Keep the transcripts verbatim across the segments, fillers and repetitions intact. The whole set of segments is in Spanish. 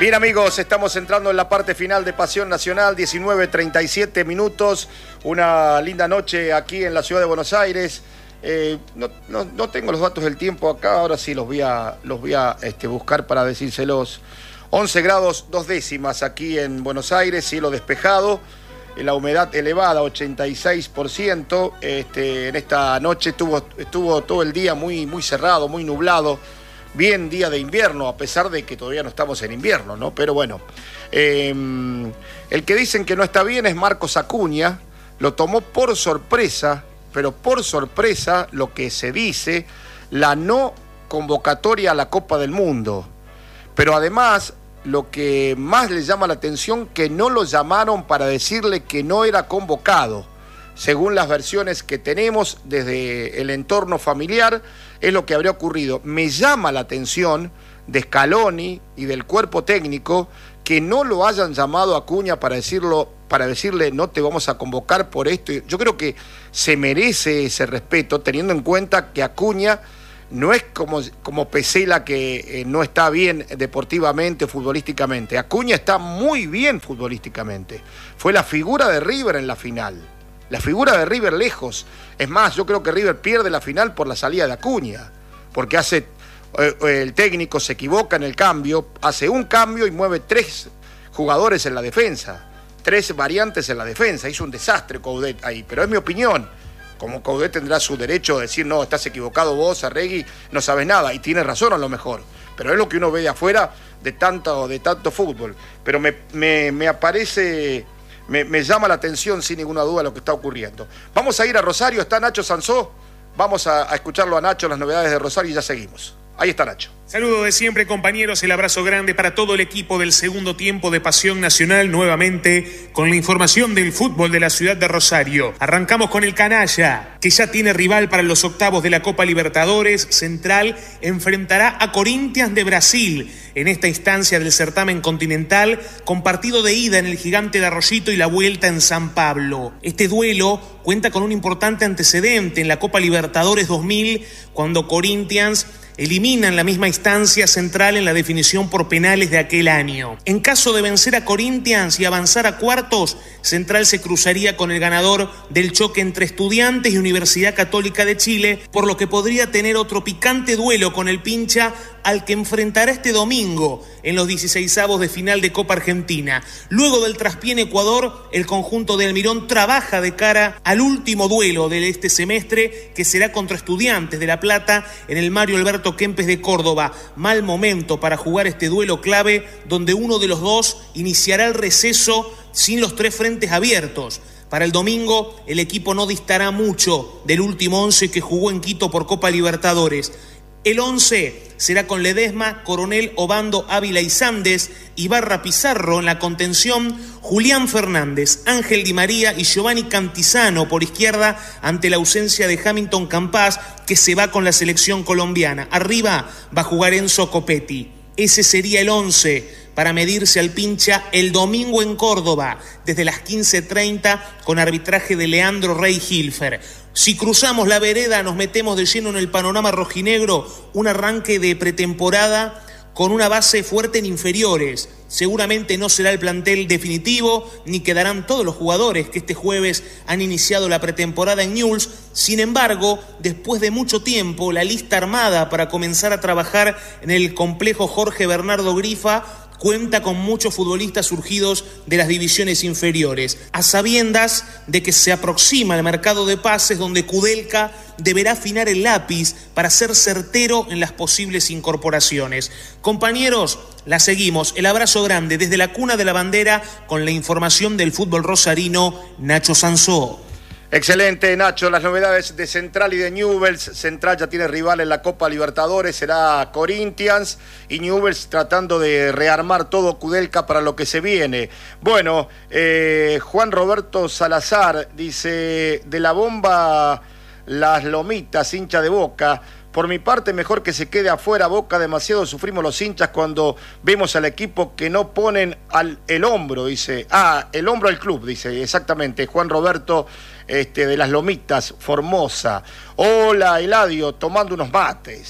Bien, amigos, estamos entrando en la parte final de Pasión Nacional, diecinueve treinta y siete minutos, una linda noche aquí en la ciudad de Buenos Aires. Eh, no, no, no tengo los datos del tiempo acá, ahora sí los voy a, los voy a este, buscar para decírselos. once grados dos décimas aquí en Buenos Aires, cielo despejado, la humedad elevada, ochenta y seis por ciento. Este, en esta noche estuvo, estuvo todo el día muy, muy cerrado, muy nublado. Bien día de invierno, a pesar de que todavía no estamos en invierno, ¿no? Pero bueno, eh, el que dicen que no está bien es Marcos Acuña, lo tomó por sorpresa, pero por sorpresa lo que se dice, la no convocatoria a la Copa del Mundo. Pero además, lo que más le llama la atención, que no lo llamaron para decirle que no era convocado. Según las versiones que tenemos desde el entorno familiar, es lo que habría ocurrido. Me llama la atención de Scaloni y del cuerpo técnico que no lo hayan llamado a Acuña para decirlo, para decirle no te vamos a convocar por esto. Yo creo que se merece ese respeto, teniendo en cuenta que Acuña no es como, como Pesela, que eh, no está bien deportivamente o futbolísticamente. Acuña está muy bien futbolísticamente. Fue la figura de River en la final. La figura de River lejos. Es más, yo creo que River pierde la final por la salida de Acuña. Porque hace eh, el técnico se equivoca en el cambio, hace un cambio y mueve tres jugadores en la defensa. Tres variantes en la defensa. Hizo un desastre Coudet ahí, pero es mi opinión. Como Coudet tendrá su derecho de decir, no, estás equivocado vos, Arregui, no sabes nada. Y tiene razón a lo mejor. Pero es lo que uno ve de afuera de tanto, de tanto fútbol. Pero me, me, me aparece... Me, me llama la atención sin ninguna duda lo que está ocurriendo. Vamos a ir a Rosario, está Nacho Sansó. Vamos a, a escucharlo a Nacho, las novedades de Rosario, y ya seguimos. Ahí está Nacho. Saludo de siempre, compañeros, el abrazo grande para todo el equipo del segundo tiempo de Pasión Nacional, nuevamente con la información del fútbol de la ciudad de Rosario. Arrancamos con el canalla, que ya tiene rival para los octavos de la Copa Libertadores. Central enfrentará a Corinthians de Brasil en esta instancia del certamen continental, con partido de ida en el Gigante de Arroyito y la vuelta en San Pablo. Este duelo cuenta con un importante antecedente en la Copa Libertadores dos mil, cuando Corinthians elimina en la misma instancia Central en la definición por penales de aquel año. En caso de vencer a Corinthians y avanzar a cuartos, Central se cruzaría con el ganador del choque entre Estudiantes y Universidad Católica de Chile, por lo que podría tener otro picante duelo con el Pincha, al que enfrentará este domingo en los dieciseisavos de final de Copa Argentina. Luego del traspié en Ecuador, el conjunto de Almirón trabaja de cara al último duelo de este semestre, que será contra Estudiantes de La Plata en el Mario Alberto Kempes de Córdoba. Mal momento para jugar este duelo clave, donde uno de los dos iniciará el receso sin los tres frentes abiertos. Para el domingo, el equipo no distará mucho del último once que jugó en Quito por Copa Libertadores. El once será con Ledesma, Coronel, Obando, Ávila y Sandes, Ibarra, Pizarro en la contención, Julián Fernández, Ángel Di María y Giovanni Cantizano por izquierda, ante la ausencia de Hamilton Campas, que se va con la selección colombiana. Arriba va a jugar Enzo Copetti. Ese sería el once para medirse al Pincha el domingo en Córdoba, desde las quince treinta, con arbitraje de Leandro Rey Hilfer. Si cruzamos la vereda, nos metemos de lleno en el panorama rojinegro, un arranque de pretemporada con una base fuerte en inferiores. Seguramente no será el plantel definitivo, ni quedarán todos los jugadores que este jueves han iniciado la pretemporada en Newell's. Sin embargo, después de mucho tiempo, la lista armada para comenzar a trabajar en el complejo Jorge Bernardo Grifa cuenta con muchos futbolistas surgidos de las divisiones inferiores, a sabiendas de que se aproxima el mercado de pases, donde Kudelka deberá afinar el lápiz para ser certero en las posibles incorporaciones. Compañeros, la seguimos. El abrazo grande desde la cuna de la bandera, con la información del fútbol rosarino, Nacho Sansó. Excelente, Nacho. Las novedades de Central y de Newell's. Central ya tiene rival en la Copa Libertadores, será Corinthians, y Newell's tratando de rearmar todo Kudelka para lo que se viene. Bueno, eh, Juan Roberto Salazar dice, de la bomba Las Lomitas, hincha de Boca. Por mi parte, mejor que se quede afuera Boca, demasiado sufrimos los hinchas cuando vemos al equipo que no ponen al, el hombro, dice. Ah, el hombro al club, dice, exactamente. Juan Roberto este, de Las Lomitas, Formosa. Hola, Eladio, tomando unos mates.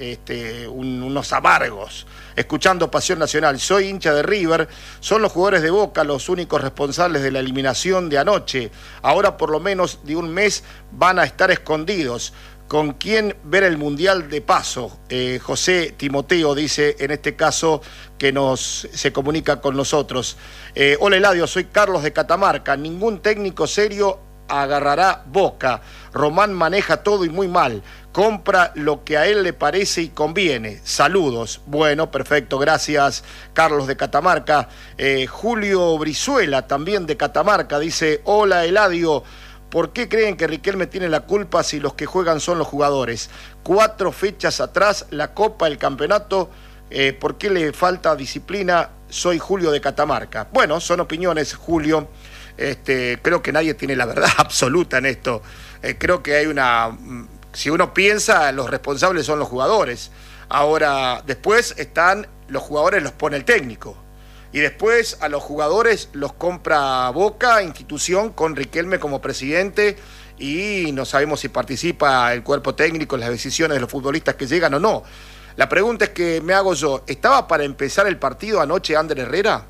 este, un, unos amargos, escuchando Pasión Nacional. Soy hincha de River, son los jugadores de Boca los únicos responsables de la eliminación de anoche. Ahora por lo menos de un mes van a estar escondidos. ¿Con quién ver el Mundial de paso? Eh, José Timoteo dice, en este caso, que nos se comunica con nosotros. Eh, Hola Eladio, soy Carlos de Catamarca. Ningún técnico serio agarrará Boca. Román maneja todo y muy mal. Compra lo que a él le parece y conviene. Saludos. Bueno, perfecto, gracias Carlos de Catamarca. Eh, Julio Brizuela, también de Catamarca, dice, hola Eladio. ¿Por qué creen que Riquelme tiene la culpa si los que juegan son los jugadores? Cuatro fechas atrás, la Copa, el campeonato, eh, ¿por qué le falta disciplina? Soy Julio de Catamarca. Bueno, son opiniones, Julio. Este, creo que nadie tiene la verdad absoluta en esto. Eh, creo que hay una... Si uno piensa, los responsables son los jugadores. Ahora, después están los jugadores, los pone el técnico. Y después a los jugadores los compra Boca, institución con Riquelme como presidente, y no sabemos si participa el cuerpo técnico en las decisiones de los futbolistas que llegan o no. La pregunta es que me hago yo, ¿estaba para empezar el partido anoche Ander Herrera?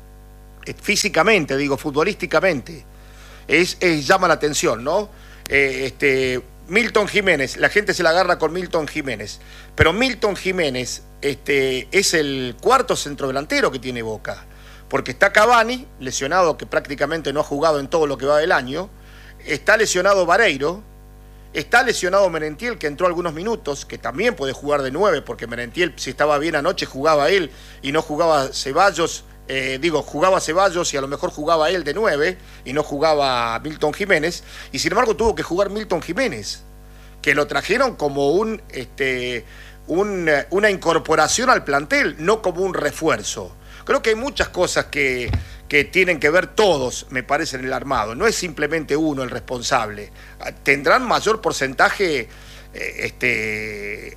Físicamente, digo, futbolísticamente. Es, es, llama la atención, ¿no? Eh, este, Milton Jiménez, la gente se la agarra con Milton Jiménez, pero Milton Jiménez este, es el cuarto centrodelantero que tiene Boca, porque está Cavani, lesionado, que prácticamente no ha jugado en todo lo que va del año, está lesionado Vareiro, está lesionado Merentiel, que entró algunos minutos, que también puede jugar de nueve, porque Merentiel, si estaba bien anoche, jugaba él, y no jugaba Ceballos, eh, digo, jugaba Ceballos y a lo mejor jugaba él de nueve, y no jugaba Milton Jiménez, y sin embargo tuvo que jugar Milton Jiménez, que lo trajeron como un, este, un, una incorporación al plantel, no como un refuerzo. Creo que hay muchas cosas que, que tienen que ver todos, me parece, en el armado. No es simplemente uno el responsable. Tendrán mayor porcentaje eh, este,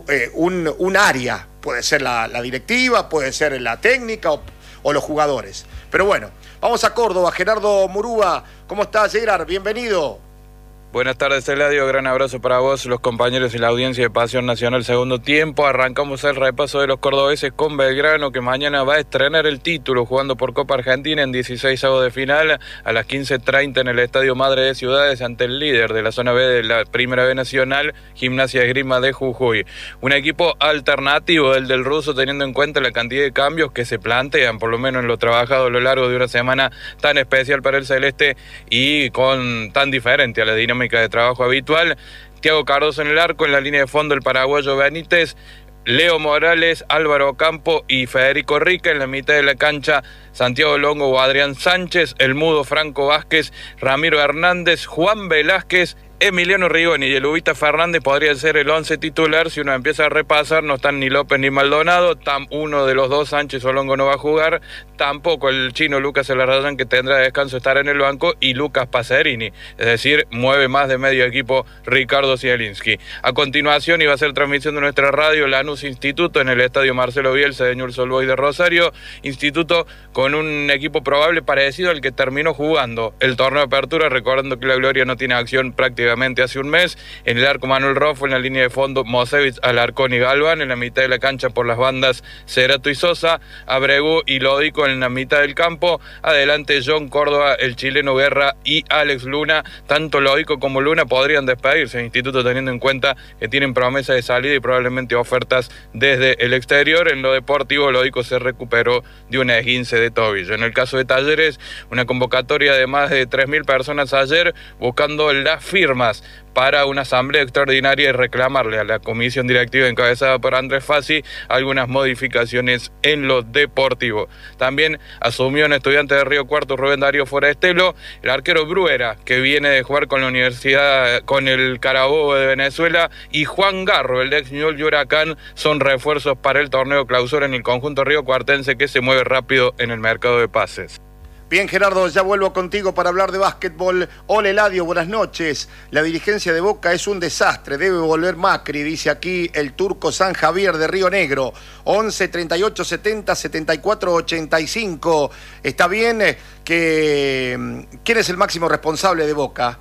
un, un área. Puede ser la, la directiva, puede ser la técnica o, o los jugadores. Pero bueno, vamos a Córdoba. Gerardo Murúa, ¿cómo estás, Gerard? Bienvenido. Buenas tardes, Eladio. Gran abrazo para vos, los compañeros y la audiencia de Pasión Nacional segundo tiempo. Arrancamos el repaso de los cordobeses con Belgrano, que mañana va a estrenar el título jugando por Copa Argentina en dieciseisavos de final a las quince treinta en el Estadio Madre de Ciudades ante el líder de la zona B de la Primera B Nacional, Gimnasia Esgrima de Jujuy. Un equipo alternativo, el del ruso, teniendo en cuenta la cantidad de cambios que se plantean, por lo menos en lo trabajado a lo largo de una semana tan especial para el celeste y con tan diferente a la dinámica de trabajo habitual. Thiago Cardoso en el arco, en la línea de fondo el paraguayo Benítez, Leo Morales, Álvaro Ocampo y Federico Rica. En la mitad de la cancha, Santiago Longo o Adrián Sánchez, el mudo Franco Vázquez, Ramiro Hernández, Juan Velázquez, Emiliano Rigoni y el Ubita Fernández podría ser el once titular. Si uno empieza a repasar, no están ni López ni Maldonado, tam, uno de los dos, Sánchez o Longo, no va a jugar, tampoco el chino Lucas Elarrayán, que tendrá descanso, estar en el banco, y Lucas Pacerini, es decir, mueve más de medio equipo Ricardo Zielinski. A continuación iba a ser transmisión de nuestra radio Lanús Instituto en el Estadio Marcelo Bielsa de Newell's Old Boys de Rosario, Instituto con un equipo probable parecido al que terminó jugando el torneo de apertura, recordando que la Gloria no tiene acción prácticamente hace un mes. En el arco Manuel Roffo, en la línea de fondo Mosevich, Alarcón y Galván, en la mitad de la cancha por las bandas Cerato y Sosa, Abregu y Lódico en la mitad del campo, adelante John Córdoba, el chileno Guerra y Alex Luna. Tanto Lódico como Luna podrían despedirse del Instituto, teniendo en cuenta que tienen promesa de salida y probablemente ofertas desde el exterior. En lo deportivo, Lódico se recuperó de una esguince de tobillo. En el caso de Talleres, una convocatoria de más de tres mil personas ayer buscando las firmas para una asamblea extraordinaria y reclamarle a la comisión directiva encabezada por Andrés Fassi algunas modificaciones en lo deportivo. También asumió en Estudiantes de Río Cuarto Rubén Darío Forestelo, el arquero Bruera, que viene de jugar con la Universidad, con el Carabobo de Venezuela, y Juan Garro, el ex Ñol y Huracán, son refuerzos para el torneo clausura en el conjunto riocuartense, que se mueve rápido en el mercado de pases. Bien, Gerardo, ya vuelvo contigo para hablar de básquetbol. Hola, Eladio, buenas noches. La dirigencia de Boca es un desastre, debe volver Macri, dice aquí el turco San Javier de Río Negro. once, treinta y ocho, setenta, setenta y cuatro, ochenta y cinco. Está bien que... ¿Quién es el máximo responsable de Boca?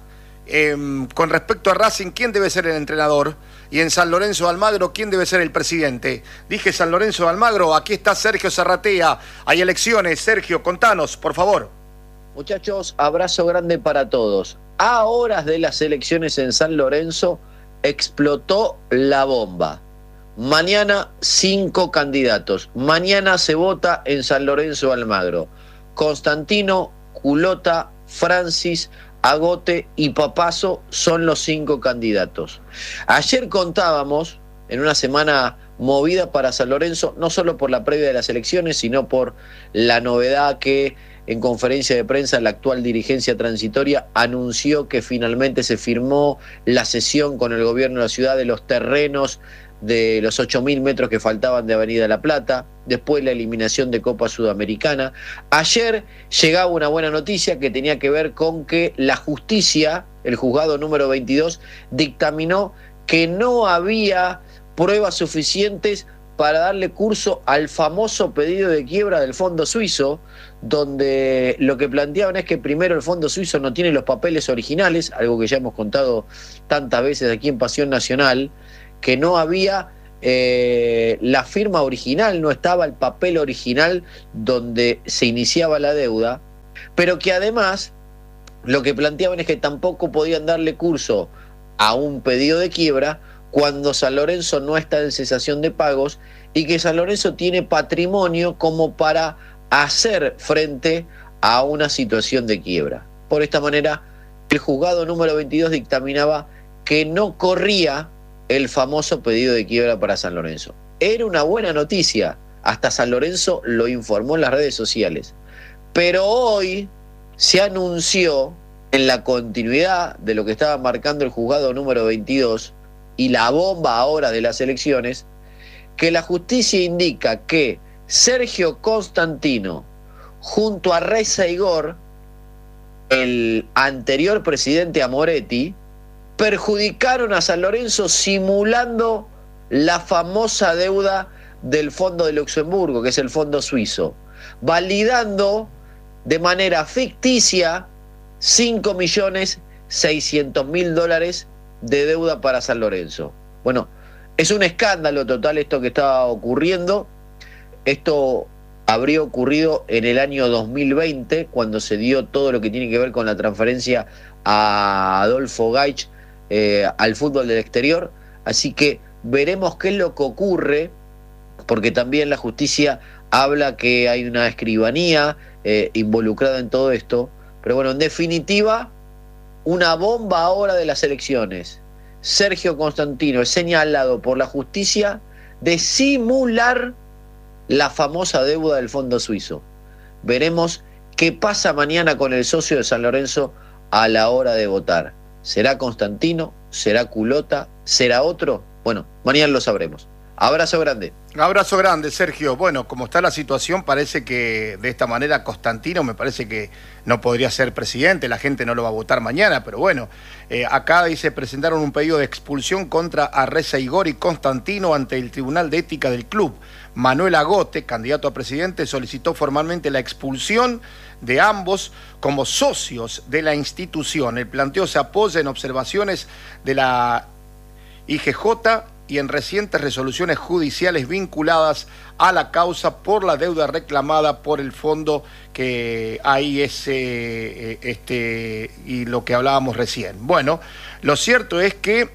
Eh, con respecto a Racing, ¿quién debe ser el entrenador? Y en San Lorenzo de Almagro, ¿quién debe ser el presidente? Dije San Lorenzo de Almagro, aquí está Sergio Zarratea. Hay elecciones. Sergio, contanos, por favor. Muchachos, abrazo grande para todos. A horas de las elecciones en San Lorenzo, explotó la bomba. Mañana, cinco candidatos. Mañana se vota en San Lorenzo de Almagro. Constantino, Culota, Francis, Agote y Papazo son los cinco candidatos. Ayer contábamos, en una semana movida para San Lorenzo, no solo por la previa de las elecciones, sino por la novedad que en conferencia de prensa la actual dirigencia transitoria anunció que finalmente se firmó la cesión con el gobierno de la ciudad de los terrenos de los ocho mil metros que faltaban de Avenida La Plata, después la eliminación de Copa Sudamericana. Ayer llegaba una buena noticia que tenía que ver con que la justicia, el juzgado número veintidós, dictaminó que no había pruebas suficientes para darle curso al famoso pedido de quiebra del Fondo Suizo, donde lo que planteaban es que primero el Fondo Suizo no tiene los papeles originales, algo que ya hemos contado tantas veces aquí en Pasión Nacional, que no había eh, la firma original, no estaba el papel original donde se iniciaba la deuda, pero que además lo que planteaban es que tampoco podían darle curso a un pedido de quiebra cuando San Lorenzo no está en cesación de pagos y que San Lorenzo tiene patrimonio como para hacer frente a una situación de quiebra. Por esta manera, el juzgado número veintidós dictaminaba que no corría el famoso pedido de quiebra para San Lorenzo. Era una buena noticia, hasta San Lorenzo lo informó en las redes sociales. Pero hoy se anunció, en la continuidad de lo que estaba marcando el juzgado número veintidós y la bomba ahora de las elecciones, que la justicia indica que Sergio Constantino, junto a Reza Igor, el anterior presidente Amoretti, perjudicaron a San Lorenzo simulando la famosa deuda del Fondo de Luxemburgo, que es el Fondo Suizo, validando de manera ficticia cinco millones seiscientos mil dólares de deuda para San Lorenzo. Bueno, es un escándalo total esto que está ocurriendo. Esto habría ocurrido en el año dos mil veinte, cuando se dio todo lo que tiene que ver con la transferencia a Adolfo Gaich eh, al fútbol del exterior. Así que veremos qué es lo que ocurre, porque también la justicia habla que hay una escribanía eh, involucrada en todo esto. Pero bueno, en definitiva, una bomba ahora de las elecciones. Sergio Constantino es señalado por la justicia de simular la famosa deuda del Fondo Suizo. Veremos qué pasa mañana con el socio de San Lorenzo a la hora de votar. ¿Será Constantino? ¿Será Culota? ¿Será otro? Bueno, mañana lo sabremos. Abrazo grande. Abrazo grande, Sergio. Bueno, como está la situación, parece que de esta manera Constantino me parece que no podría ser presidente, la gente no lo va a votar mañana, pero bueno, eh, acá dice, presentaron un pedido de expulsión contra Arreza Igor y Constantino ante el Tribunal de Ética del club. Manuel Agote, candidato a presidente, solicitó formalmente la expulsión de ambos como socios de la institución. El planteo se apoya en observaciones de la I G J y en recientes resoluciones judiciales vinculadas a la causa por la deuda reclamada por el fondo, que ahí es eh, este y lo que hablábamos recién. Bueno, lo cierto es que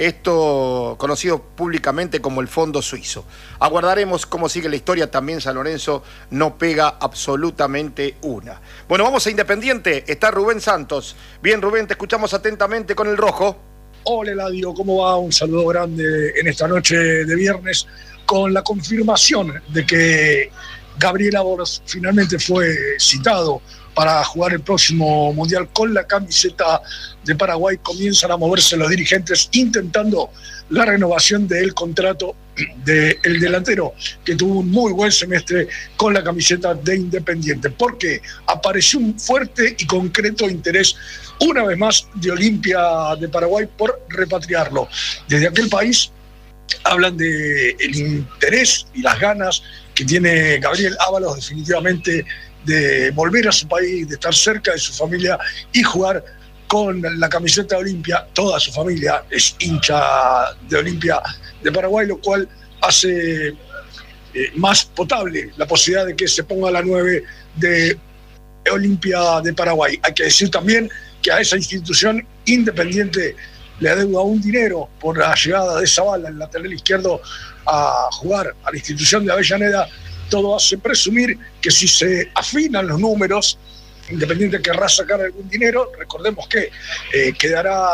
esto, conocido públicamente como el Fondo Suizo. Aguardaremos cómo sigue la historia. También San Lorenzo no pega absolutamente una. Bueno, vamos a Independiente. Está Rubén Santos. Bien, Rubén, te escuchamos atentamente con el rojo. Hola, Eladio, ¿cómo va? Un saludo grande en esta noche de viernes, con la confirmación de que Gabriel Ábalos finalmente fue citado para jugar el próximo Mundial con la camiseta de Paraguay. Comienzan a moverse los dirigentes intentando la renovación del contrato del delantero, que tuvo un muy buen semestre con la camiseta de Independiente, porque apareció un fuerte y concreto interés una vez más de Olimpia de Paraguay por repatriarlo. Desde aquel país hablan del interés y las ganas que tiene Gabriel Ábalos definitivamente de volver a su país, de estar cerca de su familia y jugar con la camiseta de Olimpia. Toda su familia es hincha de Olimpia de Paraguay, lo cual hace eh, más potable la posibilidad de que se ponga la nueve de Olimpia de Paraguay. Hay que decir también que a esa institución Independiente le adeuda un dinero por la llegada de Zavala, el lateral izquierdo, a jugar a la institución de Avellaneda. Todo hace presumir que si se afinan los números, Independiente querrá sacar algún dinero. Recordemos que eh, quedará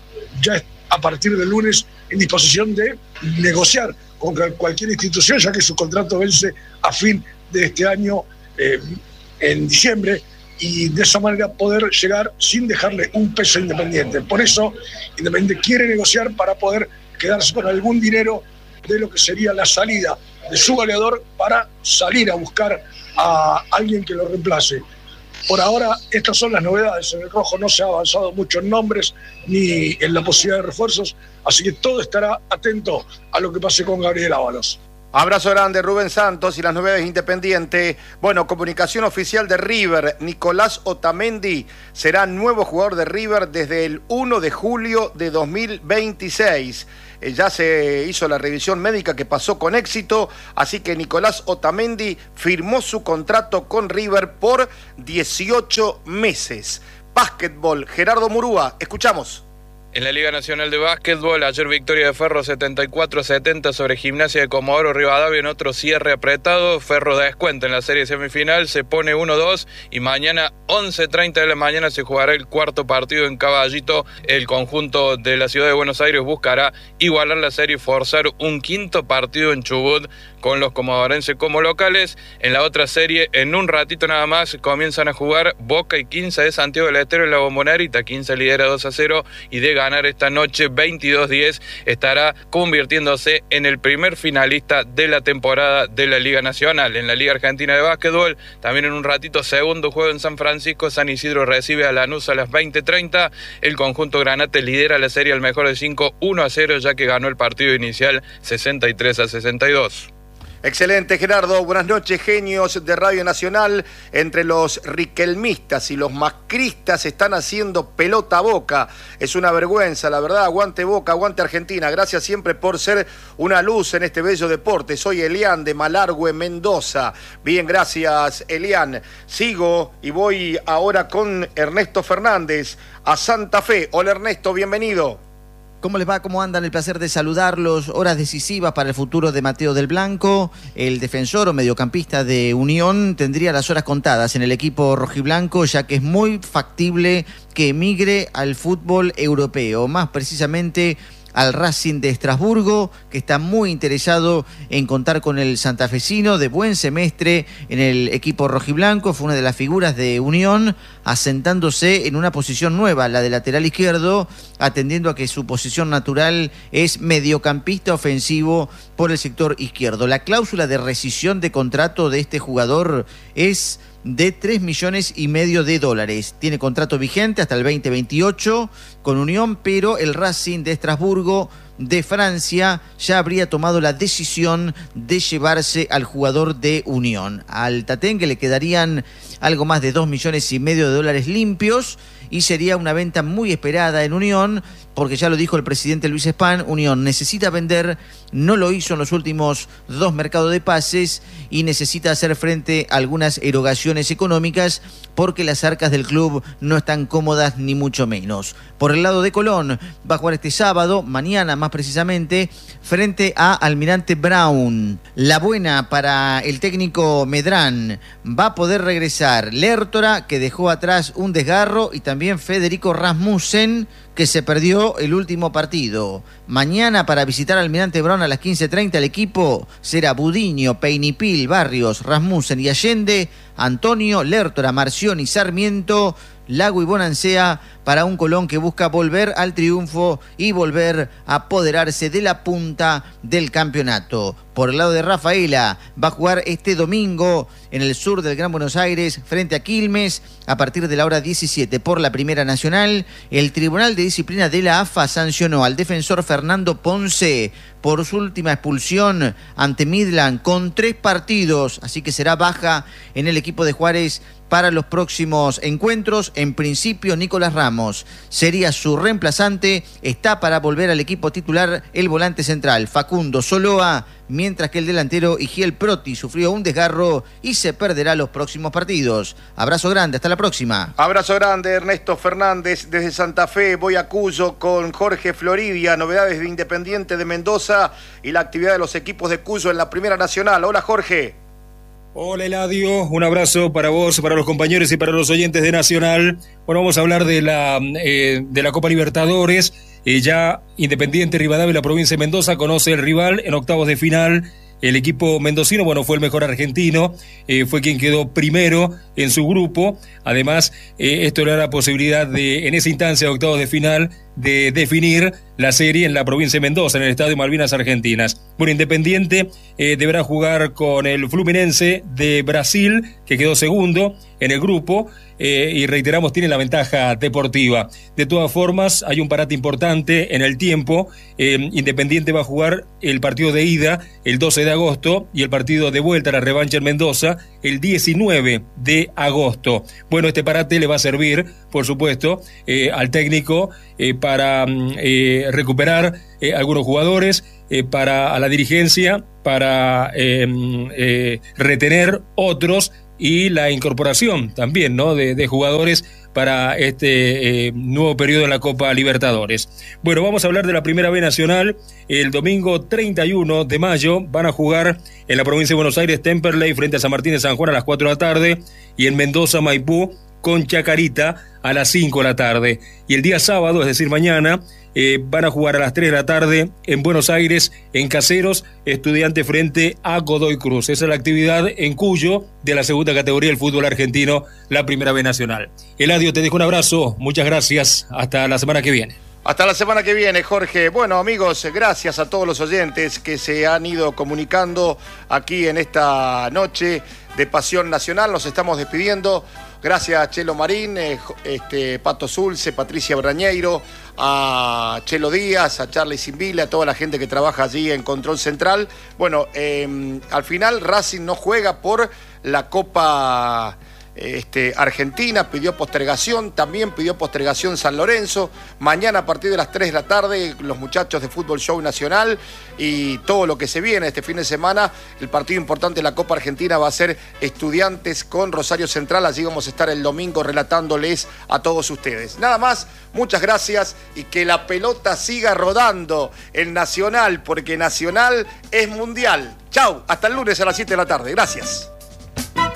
ya a partir del lunes en disposición de negociar con cualquier institución, ya que su contrato vence a fin de este año, eh, en diciembre, y de esa manera poder llegar sin dejarle un peso a Independiente. Por eso Independiente quiere negociar para poder quedarse con algún dinero de lo que sería la salida de su goleador para salir a buscar a alguien que lo reemplace. Por ahora, estas son las novedades. En el rojo no se ha avanzado mucho en nombres ni en la posibilidad de refuerzos, así que todo estará atento a lo que pase con Gabriel Ábalos. Abrazo grande, Rubén Santos, y las novedades Independiente. Bueno, comunicación oficial de River. Nicolás Otamendi será nuevo jugador de River desde el primero de julio de dos mil veintiséis. Eh, ya se hizo la revisión médica que pasó con éxito, así que Nicolás Otamendi firmó su contrato con River por dieciocho meses. Básquetbol, Gerardo Murúa, escuchamos. En la Liga Nacional de Básquetbol, ayer victoria de Ferro setenta y cuatro a setenta sobre Gimnasia de Comodoro Rivadavia en otro cierre apretado. Ferro descuenta en la serie semifinal, se pone uno dos y mañana once treinta de la mañana se jugará el cuarto partido en Caballito. El conjunto de la ciudad de Buenos Aires buscará igualar la serie y forzar un quinto partido en Chubut con los comodorenses como locales. En la otra serie, en un ratito nada más, comienzan a jugar Boca y quince de Santiago del Estero en la Bombonera. quince lidera dos a cero y de ganar esta noche veintidós diez estará convirtiéndose en el primer finalista de la temporada de la Liga Nacional. En la Liga Argentina de Básquetbol, también en un ratito, segundo juego en San Francisco. San Isidro recibe a Lanús a las veinte treinta. El conjunto granate lidera la serie al mejor de cinco, uno a cero, ya que ganó el partido inicial sesenta y tres a sesenta y dos. Excelente, Gerardo. Buenas noches, genios de Radio Nacional. Entre los riquelmistas y los macristas están haciendo pelota a Boca. Es una vergüenza, la verdad. Aguante Boca, aguante Argentina. Gracias siempre por ser una luz en este bello deporte. Soy Elian de Malargüe, Mendoza. Bien, gracias, Elian. Sigo y voy ahora con Ernesto Fernández a Santa Fe. Hola, Ernesto, bienvenido. ¿Cómo les va? ¿Cómo andan? El placer de saludarlos. Horas decisivas para el futuro de Mateo del Blanco. El defensor o mediocampista de Unión tendría las horas contadas en el equipo rojiblanco, ya que es muy factible que emigre al fútbol europeo, más precisamente al Racing de Estrasburgo, que está muy interesado en contar con el santafesino de buen semestre en el equipo rojiblanco. Fue una de las figuras de Unión, asentándose en una posición nueva, la de lateral izquierdo, atendiendo a que su posición natural es mediocampista ofensivo por el sector izquierdo. La cláusula de rescisión de contrato de este jugador es de tres millones y medio de dólares. Tiene contrato vigente hasta el veinte veintiocho con Unión, pero el Racing de Estrasburgo de Francia ya habría tomado la decisión de llevarse al jugador de Unión. Al Tatengue le quedarían algo más de dos millones y medio de dólares limpios y sería una venta muy esperada en Unión, porque ya lo dijo el presidente Luis Span, Unión necesita vender, no lo hizo en los últimos dos mercados de pases y necesita hacer frente a algunas erogaciones económicas porque las arcas del club no están cómodas ni mucho menos. Por el lado de Colón, va a jugar este sábado, mañana más precisamente, frente a Almirante Brown. La buena para el técnico Medrán, va a poder regresar Lertora, que dejó atrás un desgarro, y también Federico Rasmussen, que se perdió el último partido. Mañana, para visitar Almirante Brown a las quince treinta, el equipo será Budiño, Peinipil, Barrios, Rasmussen y Allende, Antonio, Lertora, Marción y Sarmiento, Lago y Bonancea, para un Colón que busca volver al triunfo y volver a apoderarse de la punta del campeonato. Por el lado de Rafaela, va a jugar este domingo en el sur del Gran Buenos Aires frente a Quilmes a partir de la hora diecisiete por la Primera Nacional. El Tribunal de Disciplina de la A F A sancionó al defensor Fernando Ponce por su última expulsión ante Midland con tres partidos, así que será baja en el equipo de Juárez para los próximos encuentros. En principio, Nicolás Ramos sería su reemplazante. Está para volver al equipo titular el volante central, Facundo Soloa, mientras que el delantero Igiel Proti sufrió un desgarro y se perderá los próximos partidos. Abrazo grande, hasta la próxima. Abrazo grande, Ernesto Fernández desde Santa Fe. Voy a Cuyo con Jorge Floridia, novedades de Independiente de Mendoza y la actividad de los equipos de Cuyo en la Primera Nacional. Hola, Jorge. Hola Eladio, un abrazo para vos, para los compañeros y para los oyentes de Nacional. Bueno, vamos a hablar de la, eh, de la Copa Libertadores. Eh, ya Independiente Rivadavia, la provincia de Mendoza, conoce el rival en octavos de final. El equipo mendocino, bueno, fue el mejor argentino, eh, fue quien quedó primero en su grupo. Además, eh, esto le da la posibilidad de, en esa instancia de octavos de final, de definir la serie en la provincia de Mendoza, en el Estadio Malvinas Argentinas. Bueno, Independiente eh, deberá jugar con el Fluminense de Brasil, que quedó segundo en el grupo, eh, y reiteramos, tiene la ventaja deportiva. De todas formas, hay un parate importante en el tiempo. eh, Independiente va a jugar el partido de ida el doce de agosto y el partido de vuelta, la revancha en Mendoza, el diecinueve de agosto. Bueno, este parate le va a servir, por supuesto, eh, al técnico eh, para eh, recuperar eh, algunos jugadores, eh, para a la dirigencia, para eh, eh, retener otros, y la incorporación también, ¿no?, de, de jugadores para este eh, nuevo periodo en la Copa Libertadores. Bueno, vamos a hablar de la Primera B Nacional. El domingo treinta y uno de mayo van a jugar en la provincia de Buenos Aires Temperley frente a San Martín de San Juan a las cuatro de la tarde, y en Mendoza Maipú con Chacarita a las cinco de la tarde. Y el día sábado, es decir mañana, eh, van a jugar a las tres de la tarde en Buenos Aires, en Caseros, Estudiante frente a Godoy Cruz. Esa es la actividad en Cuyo de la segunda categoría del fútbol argentino, la Primera B Nacional. Eladio, te dejo un abrazo, muchas gracias, hasta la semana que viene. Hasta la semana que viene, Jorge. Bueno, amigos, gracias a todos los oyentes que se han ido comunicando aquí en esta noche de Pasión Nacional. Nos estamos despidiendo. Gracias a Chelo Marín, eh, este, Pato Zulce, Patricia Brañeiro, a Chelo Díaz, a Charlie Simbile, a toda la gente que trabaja allí en Control Central. Bueno, eh, al final Racing no juega por la Copa Este, Argentina, pidió postergación, también pidió postergación San Lorenzo. Mañana a partir de las tres de la tarde, los muchachos de Fútbol Show Nacional y todo lo que se viene este fin de semana. El partido importante de la Copa Argentina va a ser Estudiantes con Rosario Central. Allí vamos a estar el domingo relatándoles a todos ustedes. Nada más, muchas gracias y que la pelota siga rodando en Nacional, porque Nacional es mundial. Chau, hasta el lunes a las siete de la tarde. Gracias.